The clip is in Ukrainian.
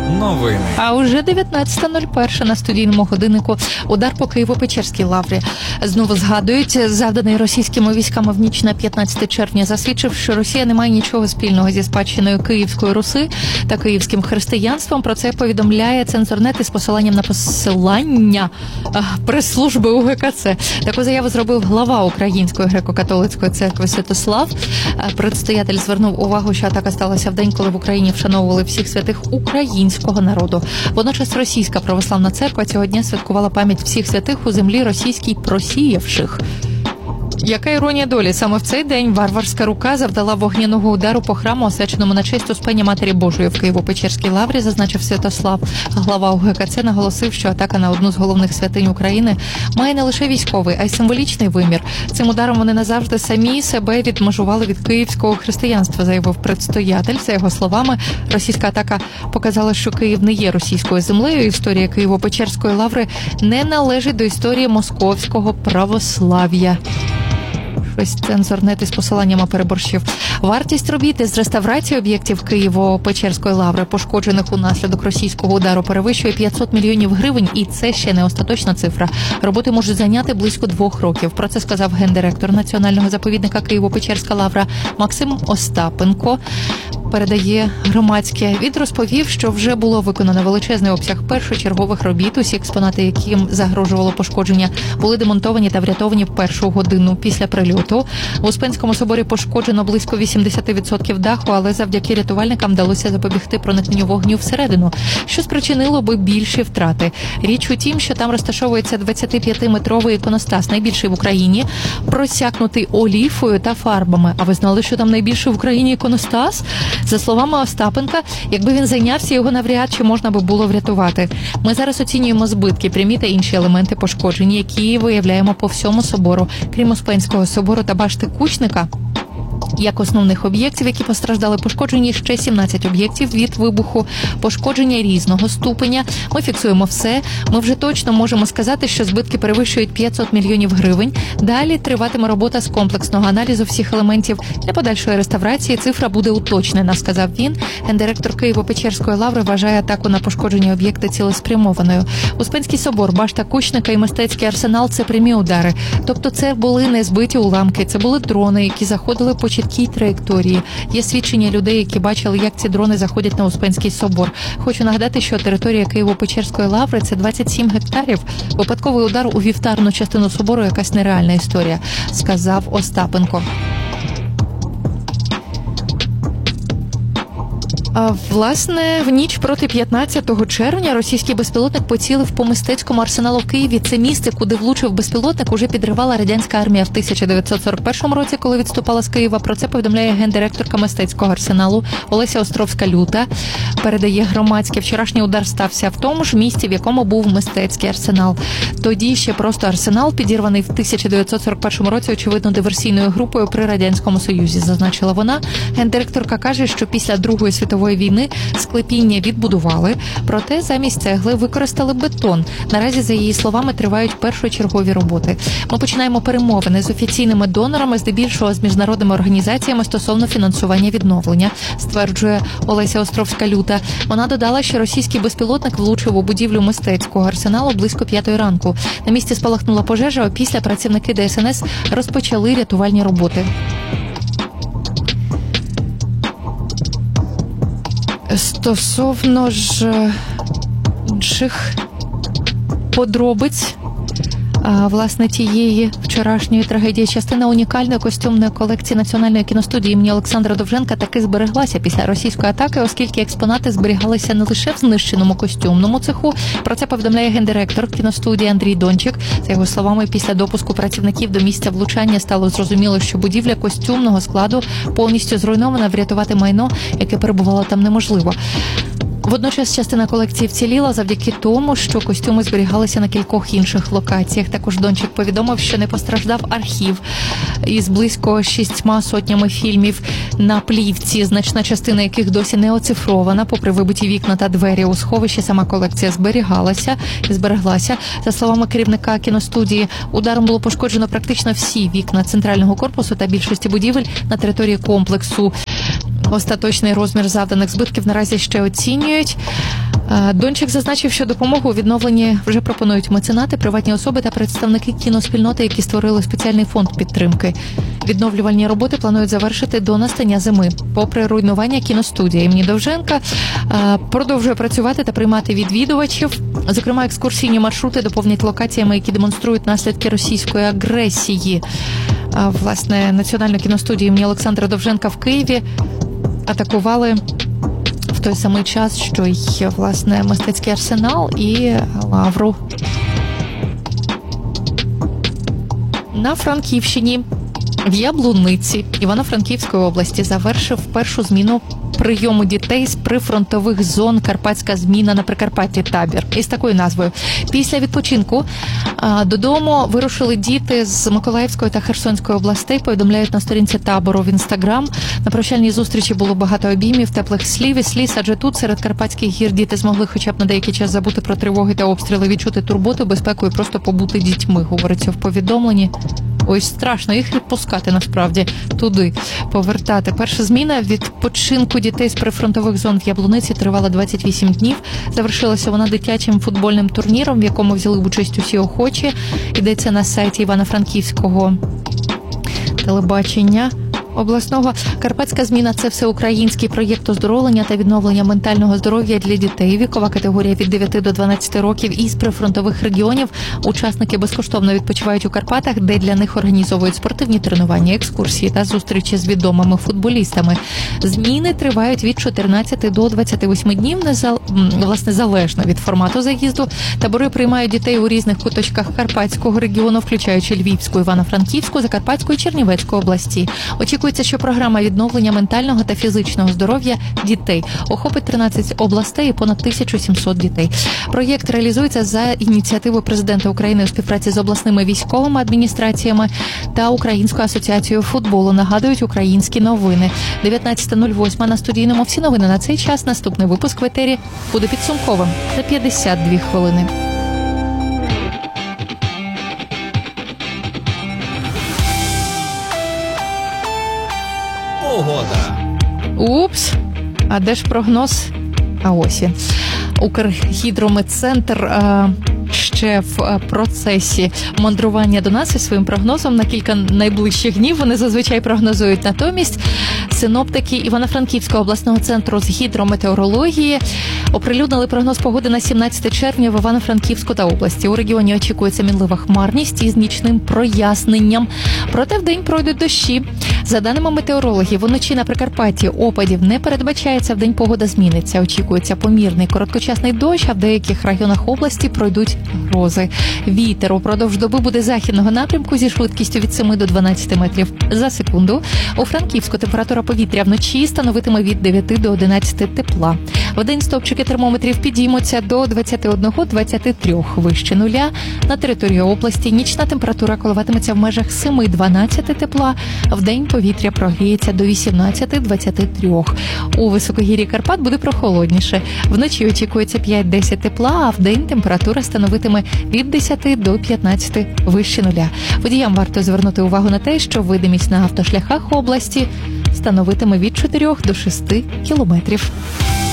Новини. А уже 19:01 на студійному годиннику удар по Києво-Печерській лаврі. Знову згадують, завданий російськими військами в ніч на 15 червня, засвідчив, що Росія не має нічого спільного зі спадщиною Київської Руси та київським християнством. Про це повідомляє Цензорнет із посиланням на посилання прес-служби УГКЦ. Таку заяву зробив глава Української греко-католицької церкви Святослав. Предстоятель звернув увагу, що атака сталася в день, коли в Україні вшановували всіх святих українського народу. Водночас Російська православна церква цього дня святкувала пам'ять всіх святих у землі російській просіявших. Яка іронія долі? Саме в цей день варварська рука завдала вогняного удару по храму, освяченому на честь Успення Матері Божої в Києво-Печерській лаврі, зазначив Святослав. Глава УГКЦ наголосив, що атака на одну з головних святинь України має не лише військовий, а й символічний вимір. Цим ударом вони назавжди самі себе відмежували від київського християнства, заявив предстоятель. За його словами, російська атака показала, що Київ не є російською землею. Історія Києво-Печерської лаври не належить до історії московського православ'я. Ось Цензорнет із посиланнями переборщив. Вартість робіт із реставрації об'єктів Києво-Печерської лаври, пошкоджених унаслідок російського удару, перевищує 500 мільйонів гривень, і це ще не остаточна цифра. Роботи можуть зайняти близько 2 років. Про це сказав гендиректор Національного заповідника Києво-Печерська лавра Максим Остапенко. Передає громадське. Він розповів, що вже було виконано величезний обсяг першочергових робіт. Усі експонати, яким загрожувало пошкодження, були демонтовані та врятовані в першу годину після прильоту. В Успенському соборі пошкоджено близько 80% даху, але завдяки рятувальникам вдалося запобігти проникненню вогню всередину, що спричинило би більші втрати. Річ у тім, що там розташовується 25-метровий іконостас, найбільший в Україні, просякнутий оліфою та фарбами. А ви знали, що там найбільший в Україні іконостас? За словами Остапенка, якби він зайнявся, його навряд чи можна би було врятувати. Ми зараз оцінюємо збитки, прямі та інші елементи пошкоджень, які виявляємо по всьому собору. Крім Успенського собору та башти Кучника, як основних об'єктів, які постраждали, пошкоджені ще 17 об'єктів від вибуху, пошкодження різного ступеня. Ми фіксуємо все. Ми вже точно можемо сказати, що збитки перевищують 500 мільйонів гривень. Далі триватиме робота з комплексного аналізу всіх елементів. Для подальшої реставрації цифра буде уточнена, сказав він. Гендиректор Києво-Печерської лаври вважає атаку на пошкоджені об'єкти цілеспрямованою. Успенський собор, башта Кучника і мистецький арсенал – це прямі удари. Тобто це були не збиті уламки, це були дрони, які заходили по чіткій траєкторії. Є свідчення людей, які бачили, як ці дрони заходять на Успенський собор. Хочу нагадати, що територія Києво-Печерської лаври – це 27 гектарів. Випадковий удар у вівтарну частину собору – якась нереальна історія, сказав Остапенко. Власне, в ніч проти 15 червня російський безпілотник поцілив по мистецькому арсеналу в Києві. Це місце, куди влучив безпілотник, уже підривала радянська армія в 1941 році, коли відступала з Києва. Про це повідомляє гендиректорка мистецького арсеналу Олеся Островська-Люта. Передає громадське. Вчорашній удар стався в тому ж місці, в якому був мистецький арсенал. Тоді ще просто арсенал, підірваний в 1941 році, очевидно, диверсійною групою при Радянському Союзі, зазначила вона. Гендиректорка каже, що після Другої світової війни склепіння відбудували, проте замість цегли використали бетон. Наразі, за її словами, тривають першочергові роботи. Ми починаємо перемовини з офіційними донорами, здебільшого з міжнародними організаціями стосовно фінансування відновлення, стверджує Олеся Островська-Люта. Вона додала, що російський безпілотник влучив у будівлю мистецького арсеналу близько 5-ї ранку. На місці спалахнула пожежа, а після працівники ДСНС розпочали рятувальні роботи. Стосовно ж інших подробиць, власне, тієї вчорашньої трагедії, частина унікальної костюмної колекції Національної кіностудії імені Олександра Довженка таки збереглася після російської атаки, оскільки експонати зберігалися не лише в знищеному костюмному цеху. Про це повідомляє гендиректор кіностудії Андрій Дончик. За його словами, після допуску працівників до місця влучання стало зрозуміло, що будівля костюмного складу повністю зруйнована, врятувати майно, яке перебувало там, неможливо. Водночас частина колекції вціліла завдяки тому, що костюми зберігалися на кількох інших локаціях. Також Дончик повідомив, що не постраждав архів із близько 600 фільмів на плівці, значна частина яких досі не оцифрована. Попри вибиті вікна та двері у сховищі, сама колекція збереглася. За словами керівника кіностудії, ударом було пошкоджено практично всі вікна центрального корпусу та більшості будівель на території комплексу. Остаточний розмір завданих збитків наразі ще оцінюють. Дончик зазначив, що допомогу у відновленні вже пропонують меценати, приватні особи та представники кіноспільноти, які створили спеціальний фонд підтримки. Відновлювальні роботи планують завершити до настання зими. Попри руйнування, кіностудія імені Довженка продовжує працювати та приймати відвідувачів. Зокрема, екскурсійні маршрути доповнять локаціями, які демонструють наслідки російської агресії. Власне, Національну кіностудію імені Олександра Довженка в Києві атакували в той самий час, що й, власне, мистецький арсенал і Лавру. На Франківщині в Яблуниці Івано-Франківської області завершив першу зміну прийому дітей з прифронтових зон «Карпатська зміна на Прикарпатті» табір із такою назвою. Після відпочинку додому вирушили діти з Миколаївської та Херсонської областей, повідомляють на сторінці табору в Інстаграм. На прощальній зустрічі було багато обіймів, теплих слів і сліз, адже тут серед Карпатських гір діти змогли хоча б на деякий час забути про тривоги та обстріли, відчути турботу, безпеку і просто побути дітьми, говориться в повідомленні. Ось страшно їх відпускати, насправді, туди повертати. Перша зміна відпочинку дітей з прифронтових зон в Яблуниці тривала 28 днів. Завершилася вона дитячим футбольним турніром, в якому взяли участь усі охочі. Йдеться на сайті Івано-Франківського телебачення обласного. Карпатська зміна – це всеукраїнський проєкт оздоровлення та відновлення ментального здоров'я для дітей. Вікова категорія від 9 до 12 років із прифронтових регіонів. Учасники безкоштовно відпочивають у Карпатах, де для них організовують спортивні тренування, екскурсії та зустрічі з відомими футболістами. Зміни тривають від 14 до 28 днів, власне, залежно від формату заїзду. Табори приймають дітей у різних куточках Карпатського регіону, включаючи Львівську, Івано-Франківську, Закарпатську і Чернівецьку області. Очікується, що програма відновлення ментального та фізичного здоров'я дітей охопить 13 областей і понад 1700 дітей. Проєкт реалізується за ініціативою президента України у співпраці з обласними військовими адміністраціями та Українською асоціацією футболу. Нагадують українські новини. 19.08 на студійному. Всі новини на цей час. Наступний випуск в етері буде підсумковим за 52 хвилини. Погода. Упс, а де ж прогноз? А ось він. Укргідрометцентр ще в процесі мандрування до нас із своїм прогнозом на кілька найближчих днів. Вони зазвичай прогнозують. Натомість синоптики Івано-Франківського обласного центру з гідрометеорології оприлюднили прогноз погоди на 17 червня в Івано-Франківську та області. У регіоні очікується мінлива хмарність із нічним проясненням. Проте вдень пройдуть дощі. За даними метеорологів, вночі на Прикарпатті опадів не передбачається, вдень погода зміниться. Очікується помірний короткочасний дощ, а в деяких районах області пройдуть грози. Вітер упродовж доби буде західного напрямку зі швидкістю від 7 до 12 метрів за секунду. У Франківську температура повітря вночі становитиме від 9 до 11 тепла. Вдень стовпчики термометрів підіймуться до 21-23 вище нуля. На території області нічна температура коливатиметься в межах 7-12 тепла. Вдень повітря прогріється до 18-23. У високогір'ї Карпат буде прохолодніше. Вночі очікується 5-10 тепла, а вдень температура становитиме від 10 до 15 вище нуля. Водіям варто звернути увагу на те, що видимість на автошляхах області становитиме від 4 до 6 кілометрів.